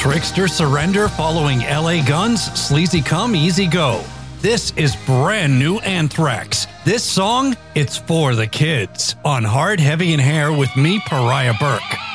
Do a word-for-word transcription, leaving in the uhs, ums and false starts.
Trickster surrender following L A Guns, Sleazy Come, Easy Go. This is brand new Anthrax. This song, it's for the kids. On Hard, Heavy, and Hair with me, Pariah Burke.